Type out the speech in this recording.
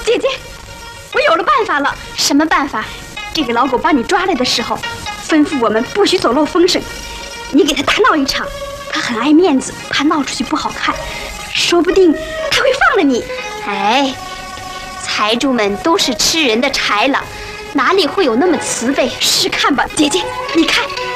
姐姐，我有了办法了。 什么办法？ 这个老狗把你抓来的时候，吩咐我们不许走漏风声。你给他大闹一场，他很爱面子，怕闹出去不好看，说不定他会放了你。 哎，财主们都是吃人的豺狼，哪里会有那么慈悲？ 试看吧，姐姐，你看，